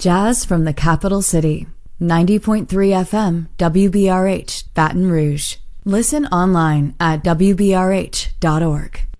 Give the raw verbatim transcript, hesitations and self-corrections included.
Jazz from the capital city. ninety point three F M, W B R H, Baton Rouge. Listen online at W B R H dot org.